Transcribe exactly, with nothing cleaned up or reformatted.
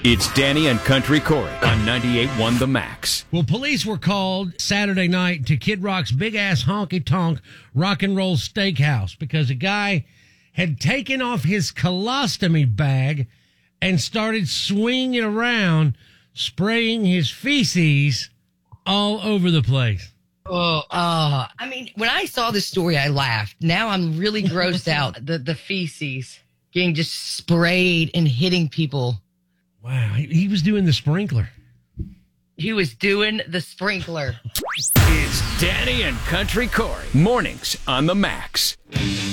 It's Danny and Country Corey on ninety-eight point one The Max. Well, police were called Saturday night to Kid Rock's big-ass honky-tonk rock and roll steakhouse because a guy had taken off his colostomy bag and started swinging around, spraying his feces all over the place. Oh, uh, I mean, when I saw this story, I laughed. Now I'm really grossed out. The the feces getting just sprayed and hitting people. Wow, he, he was doing the sprinkler. He was doing the sprinkler. It's Danny and Country Corey. Mornings on The Max.